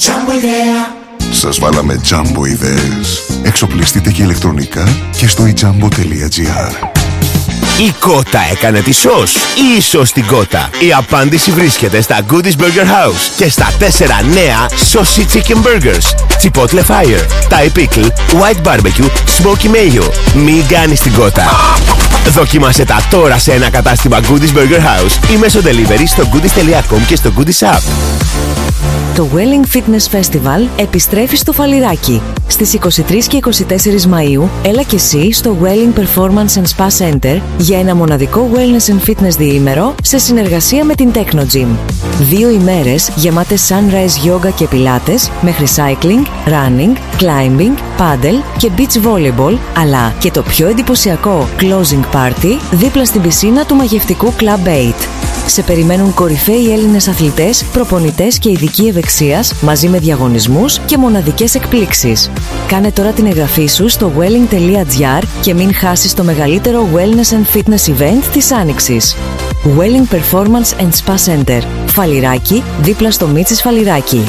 Σας βάλαμε Jumbo ιδέες. Εξοπλιστείτε και ηλεκτρονικά και στο ijambo.gr. Η κότα έκανε τη σως ή η σως την κότα? Η απάντηση βρίσκεται στα Goodies Burger House και στα 4 νέα Saucy Chicken Burgers, Chipotle Fire, Thai Pickle, White Barbecue, Smoky Mayo. Μην κάνεις την κότα. Δοκίμασε τα τώρα σε ένα κατάστημα Goodies Burger House ή μέσω delivery στο goodies.com και στο Goodies App. Το Welling Fitness Festival επιστρέφει στο Φαλιράκι. Στις 23 και 24 Μαΐου, έλα και εσύ στο Welling Performance and Spa Center για ένα μοναδικό wellness and fitness διήμερο σε συνεργασία με την Techno Gym. 2 ημέρες γεμάτες sunrise yoga και πιλάτες, μέχρι cycling, running, climbing, paddle και beach volleyball, αλλά και το πιο εντυπωσιακό closing party δίπλα στην πισίνα του μαγευτικού Club 8. Σε περιμένουν κορυφαίοι Έλληνες αθλητές, προπονητές και ειδικοί ευεξίας μαζί με διαγωνισμούς και μοναδικές εκπλήξεις. Κάνε τώρα την εγγραφή σου στο welling.gr και μην χάσεις το μεγαλύτερο wellness and fitness event της Άνοιξης. Welling Performance and Spa Center. Φαλιράκι, δίπλα στο Μίτσης Φαλιράκι.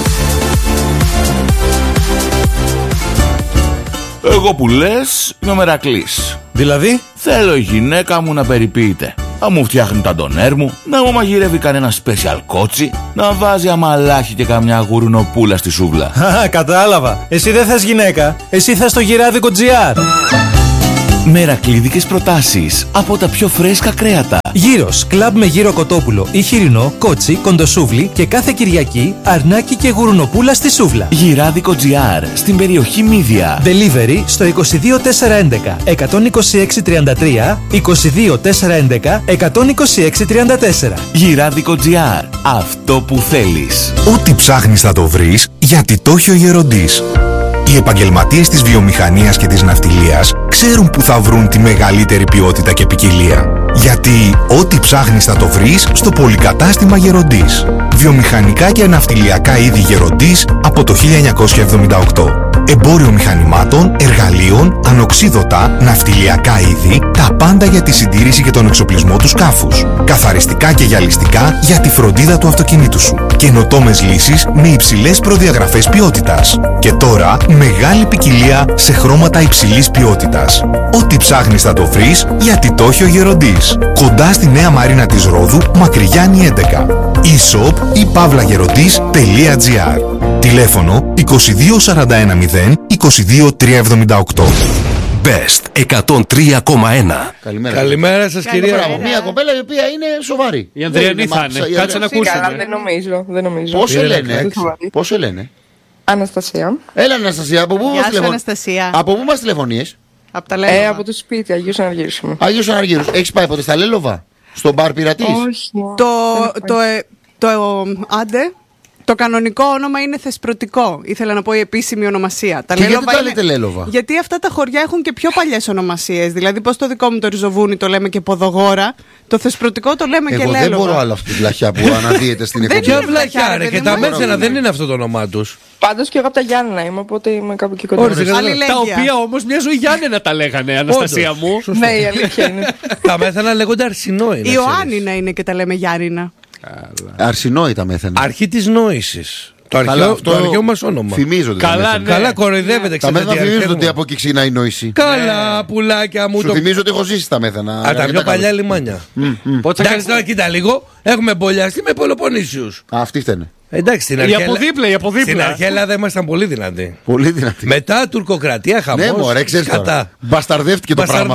Εγώ που λες είμαι ο Μερακλής. Δηλαδή? Θέλω η γυναίκα μου να περιποιείται, να μου φτιάχνει τα ντονέρ μου, να μου μαγειρεύει κανένα special κότσι, να βάζει αμαλάχι και καμιά γουρνοπούλα στη σούβλα. Κατάλαβα. Εσύ δεν θες γυναίκα. Εσύ θες το γυράδικο.gr. Μερακλίδικες προτάσεις από τα πιο φρέσκα κρέατα. Γύρος, κλαμπ με γύρο κοτόπουλο ή χοιρινό, κότσι, κοντοσούβλι και κάθε Κυριακή αρνάκι και γουρνοπούλα στη σούβλα. Γυράδικο.gr στην περιοχή Μύδια. Delivery στο 22411 12633 22411 12634. Γυράδικο.gr. Αυτό που θέλεις. Ό,τι ψάχνεις θα το βρεις, γιατί το έχει ο Γεροντής. Οι επαγγελματίες της βιομηχανίας και της ναυτιλίας ξέρουν που θα βρουν τη μεγαλύτερη ποιότητα και ποικιλία. Γιατί ό,τι ψάχνεις θα το βρεις στο πολυκατάστημα Γεροντής. Βιομηχανικά και ναυτιλιακά είδη Γεροντής από το 1978. Εμπόριο μηχανημάτων, εργαλείων, ανοξίδωτα, ναυτιλιακά είδη, τα πάντα για τη συντήρηση και τον εξοπλισμό του σκάφους. Καθαριστικά και γυαλιστικά για τη φροντίδα του αυτοκινήτου σου. Καινοτόμες λύσεις με υψηλές προδιαγραφές ποιότητας. Και τώρα μεγάλη ποικιλία σε χρώματα υψηλής ποιότητας. Ό,τι ψάχνεις θα το βρεις, γιατί το έχει ο Γεροντής. Κοντά στη Νέα Μαρίνα της Ρόδου, Μακρυγιάννη 11. e-shop ή pavlagerodis.gr. Τηλέφωνο 22410 22378. Best 103,1. Καλημέρα σας, κυρία. Μια κοπέλα η οποία είναι σοβαρή. Η Ανδριανή θα είναι. Κάτσε να ακούσουμε. Καλά, δεν νομίζω. Πώς σε λένε? Αναστασία. Έλα, Αναστασία, από πού μας τηλεφωνείς? Από πού μας τηλεφωνείς? Από τα Λέλοβα. Από το σπίτι, Αγίους Αναργύρους. Αγίους Αναργύρους. Έχεις πάει ποτέ στα Λέλοβα? Στο μπαρ πειρατής? Όχι. Άντε. Το κανονικό όνομα είναι Θεσπρωτικό. Ήθελα να πω η επίσημη ονομασία. Και γιατί τα λέτε Λέλοβα? Γιατί αυτά τα χωριά έχουν και πιο παλιές ονομασίες. Δηλαδή, πώς το δικό μου το Ριζοβούνι το λέμε και Ποδογόρα, το Θεσπρωτικό το λέμε και Λέλοβα. Εγώ δεν μπορώ άλλο αυτή τη βλαχιά που αναδύεται στην εκπομπή. Ποια βλαχιά, ρε, και τα Μέθαινα δεν είναι αυτό το όνομά τους. Πάντως και εγώ από τα Γιάννενα είμαι, οπότε είμαι κάπου εκεί κοντά. Τα οποία όμως μοιάζουν Γιάννενα τα λέγανε, Αναστασία μου. Ναι, η αλήθεια είναι. Τα Μέθαινα λέγονται Αρσινόη. Ιωάννινα είναι και τα λέμε Γιάννηνα. Αρσινόη τα Μέθαινα. Αρχή της νόησης. Το αρχαίο μας όνομα. Φημίζονται. Καλά, κοροιδεύεται. Τα Μέθαινα φημίζονται ότι από εκεί ξεκινάει η νόηση. Καλά, πουλάκια μου. Σου θυμίζω ότι έχω ζήσει τα Μέθαινα. Τα πιο παλιά λιμάνια. Εντάξει, τώρα κοίτα λίγο. Έχουμε εμπολιαστεί με Πελοποννήσιους. Αυτοί φταίνε. Εντάξει, στην αρχαία Ελλάδα ήμασταν πολύ δυνατοί. Πολύ δυνατοί. Μετά τουρκοκρατία, χαμός. Ναι, μωρέ, ξέρεις τώρα. Μπασταρδεύτηκε το πράγμα.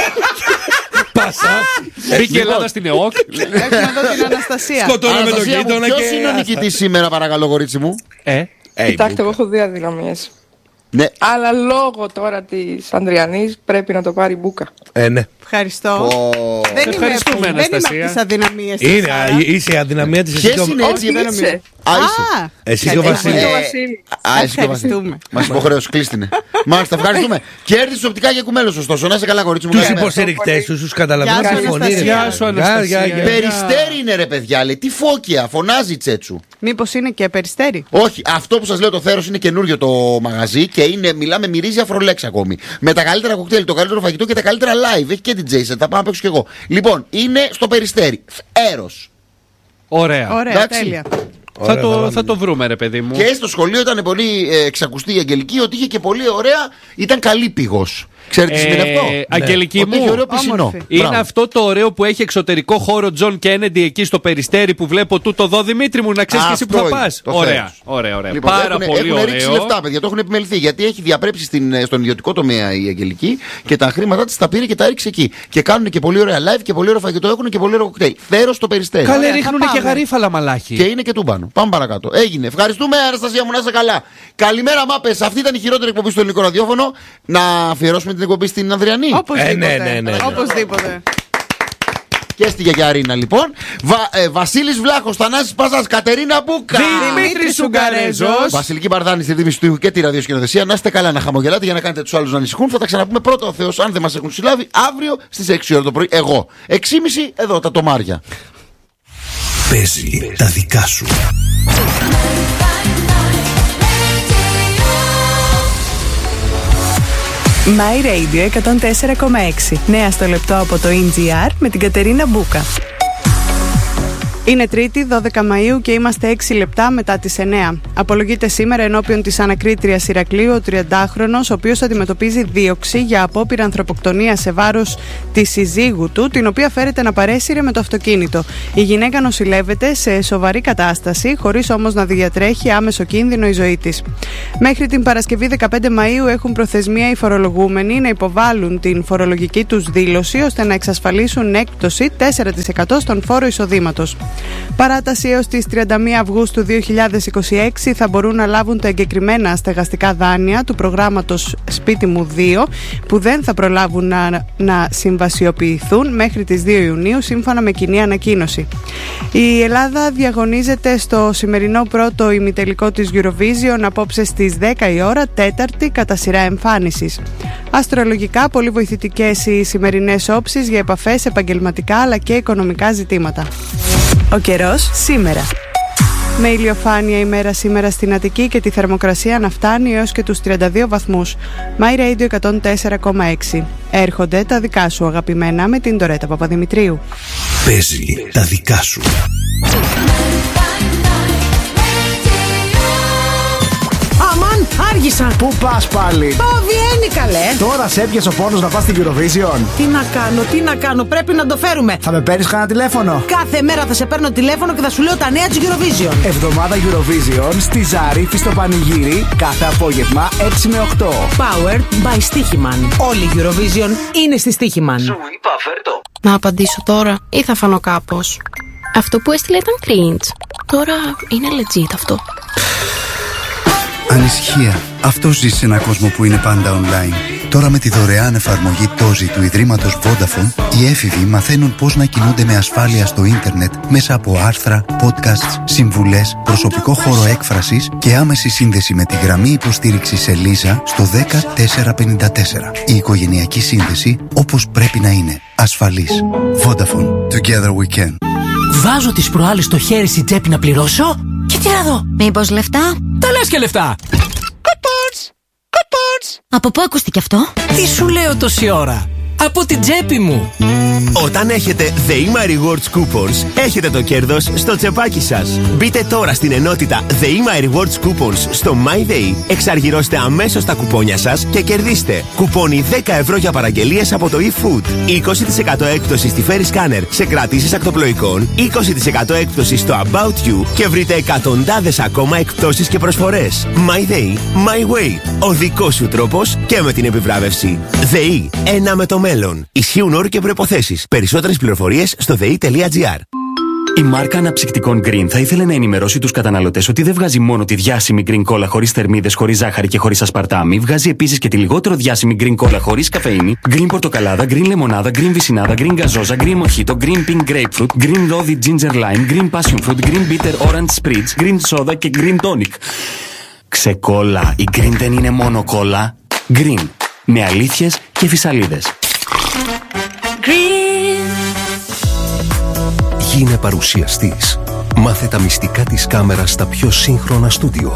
Μπήκε η Ελλάδα στην ΕΟΚ. Έχουμε εδώ την Αναστασία. Σκοτώναμε τον γείτονα. Ποιος είναι ο νικητής σήμερα, παρακαλώ, κορίτσι μου? Κοιτάξτε, εγώ έχω 2 αδυναμίες. Ναι. Αλλά λόγω τώρα της Ανδριανής πρέπει να το πάρει Μπούκα. Ναι. Ευχαριστώ. Δεν είμαι από τις αδυναμίες της. Είσαι η αδυναμία της. Ποιες είναι έτσι? Εσύ και ο Βασίλης. Ευχαριστούμε. Μας υποχρέωσε, κλείστηνε. Μάλιστα, ευχαριστούμε. Κέρδισε οπτικά και κουμέλος, ωστόσο. Να είσαι καλά, κορίτσι μου. Τους υποστηρικτές τους καταλαβαίνω τη φωνή. Περιστέρι είναι, ρε παιδιά, λέει. Τι φώκια, φωνάζει Τσέτσου. Μήπως είναι και Περιστέρι? Όχι, αυτό που σας λέω, το Θέρος είναι καινούριο το μαγαζί και είναι, μιλάμε, μυρίζει Αφρολέξ ακόμη. Με τα καλύτερα κοκτέιλ, το καλύτερο φαγητό και τα καλύτερα live. Έχει και DJ set, θα πάω να παίξω κι εγώ. Λοιπόν, είναι στο Περιστέρι. Έρος. Ωραία, τέλεια. Θα το βρούμε, ρε παιδί μου. Και στο σχολείο ήταν πολύ εξακουστή η Αγγελική ότι είχε και πολύ ωραία, ήταν καλή πηγός. Ξέρετε τι σημαίνει αυτό? Αγγελική μου, ωραίο πισινό. Είναι αυτό το ωραίο που έχει εξωτερικό χώρο Τζον Κέννεντι εκεί στο Περιστέρι που βλέπω τούτο εδώ, Δημήτρη μου, να ξέρεις και εσύ που θα πας. Ωραία. Λοιπόν, πάρα πολύ ωραίο. Έχουν ρίξει λεφτά, παιδιά, το έχουν επιμεληθεί. Γιατί έχει διαπρέψει στον ιδιωτικό τομέα η Αγγελική και τα χρήματά της τα πήρε και τα ρίξει εκεί. Και κάνουν και πολύ ωραία live και πολύ ωραίο φαγητό έχουν και πολύ ωραίο κοκτέιλ. Θέρος στο Περιστέρι. Καλέ, ρίχνουν και γαρίφαλα, μαλάκι. Και είναι και τούμπανο. Πάμε παρακάτω. Έγινε. Ευχαριστούμε, Αναστασία μου, να είσαι καλά. Καλημέρα, μάπες. Αυτή ήταν η χειρότερη εκπομπή στο ελληνικό ραδιόφωνο. Να αφιερώσουμε την εκπομπή στην Ανδριανή. Οπωσδήποτε. Οπωσδήποτε. Και στη Γιαγιαρίνα λοιπόν. Βασίλης Βλάχος, Θανάσης Παζάς, Κατερίνα Μπούκα, Δημήτρης Σουγκαρέζος, Βασιλική Μπαρδάνη στη ρύθμιση του ήχου και τη ραδιοσκηνοθεσία. Να είστε καλά, να χαμογελάτε για να κάνετε τους άλλους να ανησυχούν. Θα τα ξαναπούμε πρώτα ο Θεός, αν δεν μας έχουν συλλάβει, αύριο στις 6 ώρα το πρωί. Εγώ. 6.30 εδώ τα τομάρια. Παίζει τα δικά σου. My Radio 104,6. Νέα στο λεπτό από το NGR με την Κατερίνα Μπούκα. Είναι Τρίτη, 12 Μαΐου και είμαστε 6 λεπτά μετά τις 9. Απολογείται σήμερα ενώπιον της ανακρίτριας Ηρακλείου ο 30χρονος, ο οποίος αντιμετωπίζει δίωξη για απόπειρα ανθρωποκτονία σε βάρος της συζύγου του, την οποία φέρεται να παρέσυρε με το αυτοκίνητο. Η γυναίκα νοσηλεύεται σε σοβαρή κατάσταση, χωρίς όμως να διατρέχει άμεσο κίνδυνο η ζωή της. Μέχρι την Παρασκευή 15 Μαΐου έχουν προθεσμία οι φορολογούμενοι να υποβάλουν την φορολογική τους δήλωση, ώστε να εξασφαλίσουν έκπτωση 4% στον φόρο εισοδήματος. Παράταση έως τις 31 Αυγούστου 2026 θα μπορούν να λάβουν τα εγκεκριμένα στεγαστικά δάνεια του προγράμματος Σπίτι μου 2, που δεν θα προλάβουν να συμβασιοποιηθούν μέχρι τις 2 Ιουνίου σύμφωνα με κοινή ανακοίνωση. Η Ελλάδα διαγωνίζεται στο σημερινό πρώτο ημιτελικό της Eurovision απόψε στις 10 η ώρα, τέταρτη κατά σειρά εμφάνισης. Αστρολογικά πολύ βοηθητικές οι σημερινές όψεις για επαφές επαγγελματικά αλλά και οικονομικά ζητήματα. Ο καιρός σήμερα. Με ηλιοφάνεια ημέρα σήμερα στην Αττική και τη θερμοκρασία να φτάνει έως και τους 32 βαθμούς. My Radio 104,6. Έρχονται τα δικά σου αγαπημένα με την Ντορέτα Παπαδημητρίου. Παίζει τα δικά σου. Αμάν, άργησα. Πού πας πάλι? Πάω Βιέννη, καλέ. Τώρα σε έπιασε ο πόνος να πας στην Eurovision. Τι να κάνω, πρέπει να το φέρουμε. Θα με παίρνεις κανένα τηλέφωνο? Κάθε μέρα θα σε παίρνω τηλέφωνο και θα σου λέω τα νέα της Eurovision. Εβδομάδα Eurovision στη Ζαρίφη στο Πανηγύρι, κάθε απόγευμα 6 με 8. Powered by Στίχημαν. Όλη η Eurovision είναι στη Στίχημαν. Σου είπα, φέρτο. Να απαντήσω τώρα ή θα φανώ κάπως? Αυτό που έστειλε ήταν cringe. Τώρα είναι legit αυτό. Ανησυχία. Αυτός ζει σε έναν κόσμο που είναι πάντα online. Τώρα με τη δωρεάν εφαρμογή Tozi του Ιδρύματος Vodafone, οι έφηβοι μαθαίνουν πώς να κινούνται με ασφάλεια στο ίντερνετ μέσα από άρθρα, podcasts, συμβουλές, προσωπικό χώρο έκφρασης και άμεση σύνδεση με τη γραμμή υποστήριξης σε Λίζα στο 10454. Η οικογενειακή σύνδεση όπως πρέπει να είναι. Ασφαλής. Vodafone. Together we can. Βάζω τις προάλλες το χέρι στην τσέπη να πληρώσω και τι να δω. Μήπως λεφτά? Τα λες και λεφτά. Από πού ακούστηκε αυτό? Τι σου λέω τόση ώρα? Από την τσέπη μου. Όταν έχετε The My Rewards Coupons, έχετε το κέρδος στο τσεπάκι σας. Μπείτε τώρα στην ενότητα The My Rewards Coupons στο MyDay, εξαργυρώστε αμέσως τα κουπόνια σας και κερδίστε κουπόνι 10 ευρώ για παραγγελίες από το eFood, 20% έκπτωση στη Ferry Scanner σε κρατήσεις ακτοπλοϊκών, 20% έκπτωση στο About You και βρείτε εκατοντάδες ακόμα εκπτώσεις και προσφορές. MyDay, My Way. Ο δικός σου τρόπος και με την επιβράβευση. ΔΕΗ, ένα με το μέλλον. Ισχύουν όροι και προϋποθέσεις. Περισσότερες πληροφορίες στο dei.gr. Η μάρκα αναψυκτικών Green θα ήθελε να ενημερώσει τους καταναλωτές ότι δεν βγάζει μόνο τη διάσημη Green Cola χωρίς θερμίδες, χωρίς ζάχαρη και χωρίς ασπαρτάμι, βγάζει επίσης και τη λιγότερο διάσημη Green Cola χωρίς καφεΐνη, Green Πορτοκαλάδα, Green Λεμονάδα, Green Βυσινάδα, Green Γκαζόζα, Green Mojito, Green Pink Grapefruit, Green Rosy Ginger Lime, Green Passion Fruit, Green Bitter Orange Spritz, Green Soda και Green Tonic. Ξεκόλα, η Green δεν είναι μόνο κόλλα. Green, με αλήθειες και φυσαλίδες. Γίνε παρουσιαστής. Μάθε τα μυστικά της κάμερας στα πιο σύγχρονα στούντιο.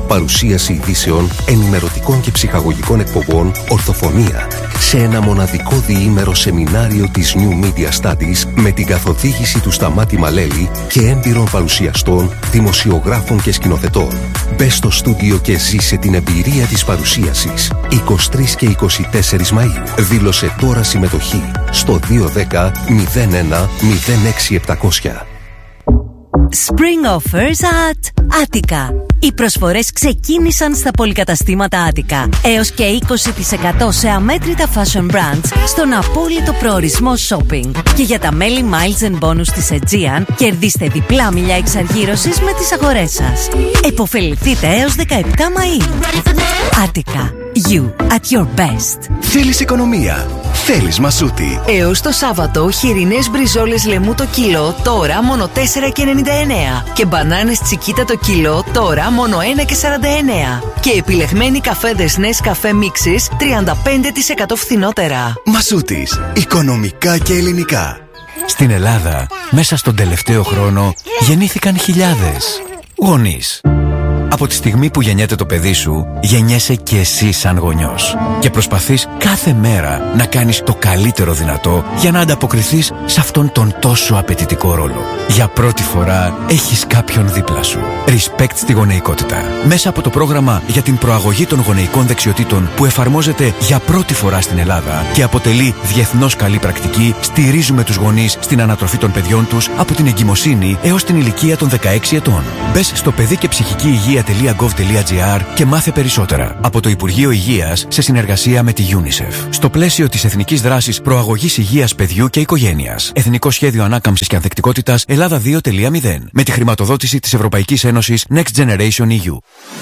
παρουσίαση ειδήσεων, ενημερωτικών και ψυχαγωγικών εκπομπών, ορθοφωνία, σε ένα μοναδικό διήμερο σεμινάριο της New Media Studies με την καθοδήγηση του Σταμάτη Μαλέλη και έμπειρων παρουσιαστών, δημοσιογράφων και σκηνοθετών. Μπες στο στούντιο και ζήσε την εμπειρία της παρουσίασης. 23 και 24 Μαΐου. Δήλωσε τώρα συμμετοχή στο 210 01 06700. Spring offers at Attica. Οι προσφορές ξεκίνησαν στα πολυκαταστήματα Attica. Έως και 20% σε αμέτρητα fashion brands στον απόλυτο προορισμό shopping. Και για τα μέλη Miles and Bonus της Aegean, κερδίστε διπλά μιλιά εξαργύρωσης με τις αγορές σας. Εποφεληθείτε έως 17 Μαΐου. Attica. You at your best. Θέλεις οικονομία. Θέλεις Μασούτη. Έως το Σάββατο, χοιρινές μπριζόλες λεμού το κιλό, τώρα μόνο 4,99. Και μπανάνες τσικίτα το κιλό, τώρα μόνο 1,49. Και επιλεγμένοι καφέδες Nescafé Mixes 35% φθηνότερα. Μασούτης. Οικονομικά και ελληνικά. Στην Ελλάδα, μέσα στον τελευταίο χρόνο, γεννήθηκαν χιλιάδες γονείς. Από τη στιγμή που γεννιέται το παιδί σου, γεννιέσαι και εσύ σαν γονιός. Και προσπαθείς κάθε μέρα να κάνεις το καλύτερο δυνατό για να ανταποκριθείς σε αυτόν τον τόσο απαιτητικό ρόλο. Για πρώτη φορά έχεις κάποιον δίπλα σου. Respect στη γονεϊκότητα. Μέσα από το πρόγραμμα για την προαγωγή των γονεϊκών δεξιοτήτων που εφαρμόζεται για πρώτη φορά στην Ελλάδα και αποτελεί διεθνώς καλή πρακτική, στηρίζουμε τους γονείς στην ανατροφή των παιδιών τους από την εγκυμοσύνη έως την ηλικία των 16 ετών. Μπες στο παιδί και ψυχική υγεία.gov.gr και μάθε περισσότερα. Από το Υπουργείο Υγείας σε συνεργασία με τη UNICEF. Στο πλαίσιο της Εθνικής Δράσης Προαγωγής Υγείας Παιδιού και Οικογένειας. Εθνικό Σχέδιο Ανάκαμψης και Ανθεκτικότητας Ελλάδα 2.0. Με τη χρηματοδότηση της Ευρωπαϊκής Ένωσης Next Generation EU.